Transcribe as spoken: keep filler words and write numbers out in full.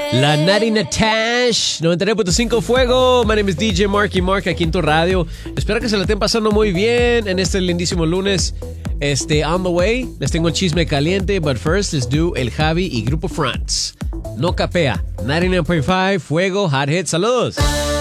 La Nari Natash, noventa y nueve punto cinco Fuego. My name is D J Marky Mark aquí en tu radio. Espero que se la estén pasando muy bien en este lindísimo lunes. Este, on the way, les tengo el chisme caliente, but first let's do el Javi y Grupo France. No capea. noventa y nueve punto cinco Fuego, Hot Hits. Saludos.